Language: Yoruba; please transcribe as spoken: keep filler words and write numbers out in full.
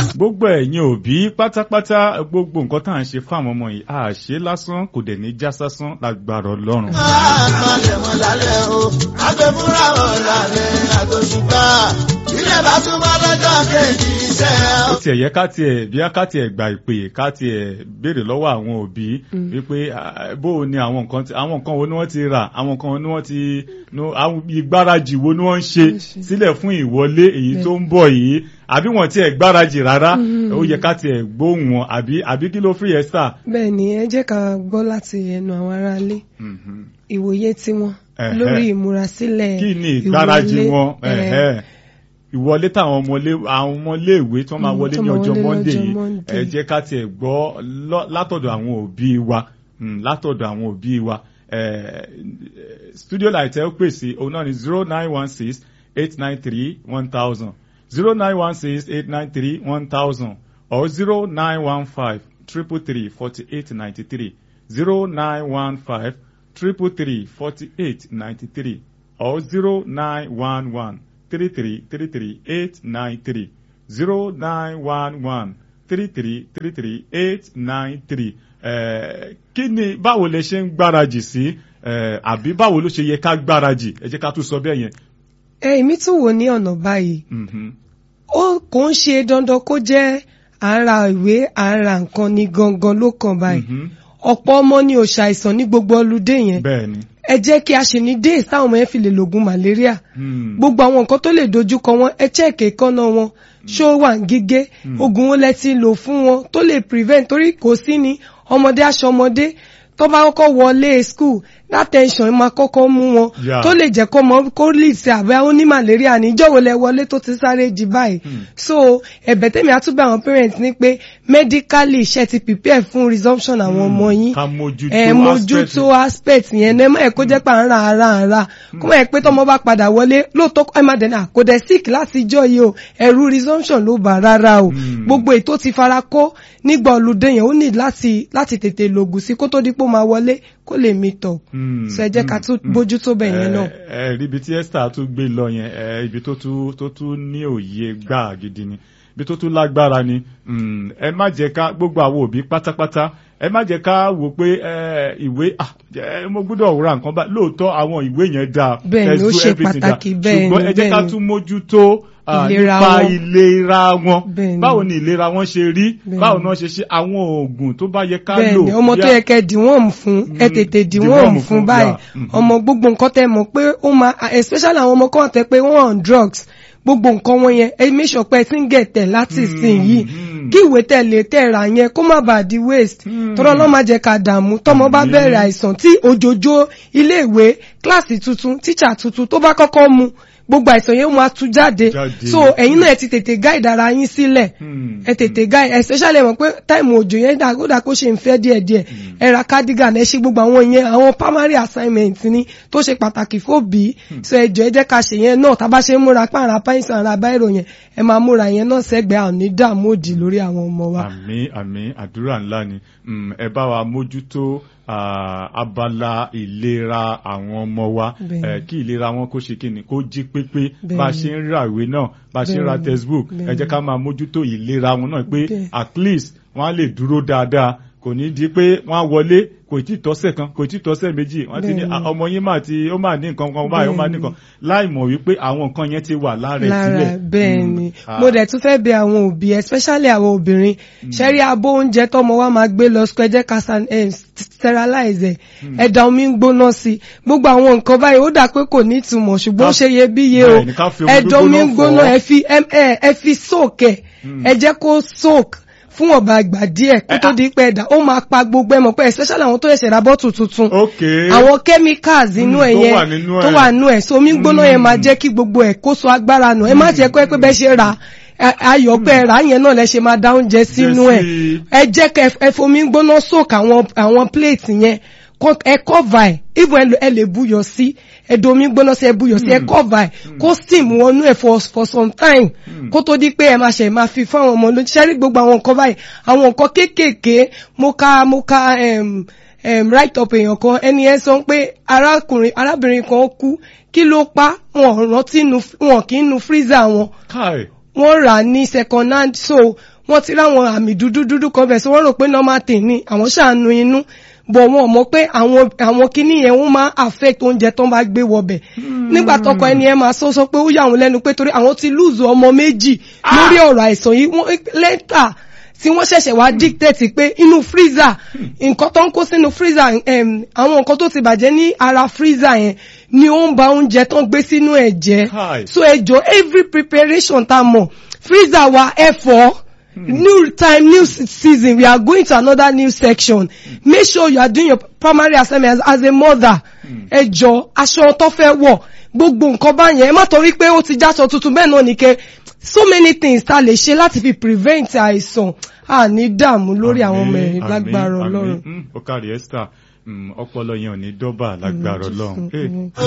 gbogbo ẹ̀yin òbí pátápátá gbogbo nǹkan tá à ń ṣe fún àwọn ọmọ yìí à ṣe lásán kò dẹ̀ ní já sásán lágbára Ọlọ́run. àgbàlẹ̀ mọ̀ lálẹ́ o agbẹ́fúnra ọ̀ lálẹ́ àtòṣùpá ilé bá túbọ̀ lọ́jọ́ kejì iṣẹ́. ó tiẹ̀ yẹ ká tiẹ̀ bí ká tiẹ̀ gba ìpè ká tiẹ̀ béèrè lọ́wọ́ àwọn òbí wípé bó o ní àwọn nǹkan àwọn nǹkan wo ni wọ́n ti rà àwọn nǹkan wo ni wọ́n ti ìgbáradì wo ni wọ́n ń ṣe sílẹ̀ fún ìwọlé èyí tó ń bọ̀ yìí àbí wọn tiẹ̀ gbáradì rárá ó yẹ ká tiẹ̀ gbóhùn wọn àbí àbí kí ló fi yẹ sà. bẹ́ẹ̀ ni ẹ jẹ́ ká gbọ́ láti ẹnu àwọn aráalé ìwòye tiwọn lórí ìmúrasílẹ̀ kí ni ìgbáradì wọn ìwọlé táwọn ọmọléèwé tí wọ́n máa wọlé ní ọjọ́ Monday yìí ẹ jẹ́ ká tiẹ̀ gbọ́ látọ̀dọ̀ àwọn òbí wa látọ̀dọ̀ àwọn òbí wa studio light ẹ pèsè òun náà ní zero nine one six eight nine three one thousand zero nine one six eight nine three one thousand or zero nine one five triple three forty eight ninety three zero nine one five triple three forty eight ninety three or zero nine one one three three three three eight nine three zero nine one one three three three three eight nine three. Kí ni báwo lẹ ṣe ń gbáradì sí àbí báwo ló ṣe yẹ ká gbáradì ẹ jẹ́ ká tún sọ bẹ́ẹ̀ yẹn. èmi tún wò ní ọ̀nà báyìí ó kò ń ṣe dandan kó jẹ́ à ń ra ìwé à ń ra nǹkan ní gangan ló kàn báyìí ọ̀pọ̀ ọmọ ni ò ṣàìsàn ní gbogbo ọlùdé yẹn ẹ jẹ́ kí a ṣe ní days táwọn ọmọ yẹn fi lè lògùn malaria gbogbo àwọn nǹkan tó lè dojúkọ wọn ẹ chẹ́ẹ̀kì kọ́nà wọn ṣó wà ń gígé oògùn wọn lẹ ti lò fún wọn tó lè prevent torí kò sí ni ọmọdé aṣọ ọmọdé tó bá kọ́kọ́ wọlé school that tension máa kọ́kọ́ mú wọn tó lè jẹ́ kó mọ kó lè ṣe àbẹ́ ó ní malaria níjọ́wọ́ lẹ wọlé tó ti sáré jí báyìí so ẹ̀bẹ̀ tèmi àtúbẹ̀ àwọn parents ní pé medically ṣe ti prepare fún resumption àwọn ọmọ yín ẹ mójútó aspect yẹn ẹ má ẹ kó jẹ́ pé à ń ra ara ara kó má ẹ pé tọmọ bá padà wọlé lóòótọ́ ẹ má dẹ̀nà kò dẹ̀ sick láti jọ́ yìí o ẹ̀rù resumption ló bá rárá o gbogbo ètò ti fara kó nígbà olùdé yẹn ó ní láti láti tètè lògùn sí kó tó dípò máa wọlé kó lè meet up so ẹ jẹ́ ká tún bójú tó bẹ̀ yẹn náà. ẹ rí ibi tí Esther tún gbé lọ yẹn ẹ ibi tó tún tó tún ní òye gbà gidi ni ibi tó tún lágbára ni ẹ má jẹ́ ká gbogbo àwọn òbí pátápátá ẹ má jẹ́ ká wò pé ìwé mo gbọ́dọ̀ ra nǹkan bá lóòótọ́ àwọn ìwé yẹn dáa bẹ́ẹ̀ ni ó ṣe pàtàkì bẹ́ẹ̀ ni ṣùgbọ́n ẹ jẹ́ ká tún mójútó nípa ìlera wọn báwo ni ìlera wọn ṣe rí báwo ni wọ́n ṣe ṣe àwọn oògùn tó bá yẹ ká lò. bẹ́ẹ̀ni ọmọ tó yẹ kẹ́ dìwọ́n fún ẹ tètè dìwọ́n fún báyìí ọmọ gbogbo nǹkan tẹ́ mọ̀ pé ó máa especially àwọn ọmọ kan tẹ́ pé wọ́n on drugs gbogbo nǹkan wọn yẹn ẹ make sure pé ẹ ti ń gẹ̀tẹ̀ láti ìsìn yìí kí ìwé tẹ̀lé tẹ̀ra yẹn kó má bàa di waste tọ́rọ náà má jẹ́ ká dààmú tọ́mọ bá bẹ̀rẹ̀ àìsàn tí òjòjò ilé ìwé kíláàsì tuntun tíṣà tuntun tó bá kọ́kọ́ mu gbogbo àìsàn yẹn máa tú jáde so ẹ̀yin náà ẹ ti tètè guide ara yín sílẹ̀ ẹ tètè guide especially mọ̀ pé táìmù òjò yẹn dà kó dà kó ṣe ń fẹ́ díẹ̀díẹ̀ ẹ ra cardigan ẹ ṣe gbogbo àwọn yẹn àwọn primary assignment ni tó ṣe pàtàkì fóbi so ẹ jọ̀ọ́ ẹ jẹ́ ká ṣe yẹn náà tá bá ṣe ń múra pààrà pàìsàn ara báyìí yẹn ẹ máa múra yẹn náà sẹ́gbẹ̀ẹ́ àwọn ní dààmú òdì lórí àwọn ọmọ wa. àmín àmín àdúrà ńlá ni ẹ bá wa mójútó abala ìlera àwọn ọmọ wa kí ìlera wọn kó ṣe kíni kó jí pépé bá ṣe ń ra ìwé náà bá ṣe ń ra textbook ẹ jẹ́ ká máa mójútó ìlera wọn náà pé at least wọ́n á lè dúró dáadáa kò ní di pé wọ́n á wọlé kò tí tọ́sẹ̀ kan kò tí tọ́sẹ̀ méjì wọ́n ti ní ọmọ yín máa ti ó máa ní nǹkan kan báyìí ó máa ní nǹkan láì mọ̀ wípé àwọn nǹkan yẹn ti wà lára ẹ̀ sílẹ̀. bẹ́ẹ̀ ni mo dẹ̀ tún fẹ́ bẹ àwọn òbí especially àwọn obìnrin ṣẹ́rí abó oúnjẹ tọ́mọ wa máa gbé lọ sọ ẹ jẹ́ ká sterilize ẹ̀ ẹ̀dà omi ń gbóná sí i gbogbo àwọn nǹkan báyìí ó dà pé kò ní ìtumọ̀ ṣùgbọ́n ó ṣe iyebíye o ẹ̀dà omi ń gbóná ẹ fi soak ẹ̀ ẹ jẹ́ kó soak fún ọba àgbà díẹ̀ kó tó di pé ẹ̀dà ó máa pa gbogbo ẹmọ pé especially àwọn tó ṣẹ̀ṣẹ̀ ra bọ́tù tuntun àwọn chemicals inú ẹ̀ yẹn tó wà nú ẹ̀ so omi gbóná yẹn máa jẹ́ kí gbogbo ẹ̀ kó so agbára nù ẹ má jẹ́ kó ẹ pé bẹ́ẹ̀ ṣe ra ayọ̀ pé ẹ̀rá yẹn náà lẹ ṣe máa dá oúnjẹ sínú ẹ̀ ẹ jẹ́ kẹ́ ẹ fomi gbóná soak àwọn àwọn plate yẹn ẹ cover ẹ̀ even ẹ lè buyọ̀ sí ẹ̀dọ̀ omi gbóná sí ẹ buyọ̀ sí ẹ cover ẹ̀ kó steam wọnú ẹ̀ for for some time kó tó di pé ẹ máa ṣe máa fi fún àwọn ọmọ lójú ṣẹ́rí gbogbo àwọn nǹkan báyìí àwọn nǹkan kéékèèké mo ka mo ka um, um, write up èèyàn kan ẹni ẹ sọ pé arákùnrin arábìnrin kan kú kí ló pa wọn rántí nu wọn kì í nu freezer wọn wọ́n rà ní second hand so wọ́n ti ráwọn àmì dúdú dúdú kan bẹ̀ sí wọ́n rò pé normal thing ni àwọn ṣàánú inú bọ̀ wọn mọ̀ pé àwọn àwọn kinní yẹn wọ́n máa affect oúnjẹ tó ń bá gbé wọbẹ̀ nígbà tọkọ ẹni ẹ máa sọ sọ pé ó yà wọ́n lẹ́nu pé torí àwọn ti lose ọmọ méjì lórí ọ̀rọ̀ àìsàn yìí wọ́n lẹ́tà tí wọ́n ṣẹ̀ṣẹ̀ wá dictate pé inú freezer nǹkan tó ń kó sínú freezer àwọn nǹkan tó ti bàjẹ́ ní ara freezer yẹn ni ó ń ba oúnjẹ tó ń gbé sínú ẹ̀ jẹ́ so ẹjọ́ every preparation tá a mọ̀ freezer wa ẹ̀fọ́ new time new season we are going to another new section make sure you are doing your primary assignment as, as a mother ẹjọ́ aṣọ tó fẹ́ wọ̀ gbogbo nǹkan báyẹn ẹ má torí pé ó ti jáṣọ tuntun bẹ́ẹ̀ náà ni ke so many things tá a lè ṣe láti fi prevent àìsàn a ní dààmú lórí àwọn ọmọ ẹ̀rín lágbára Ọlọ́run. ó kárí Esther ọpọlọ yẹn ò ní dọ́bà lágbára Ọlọ́run.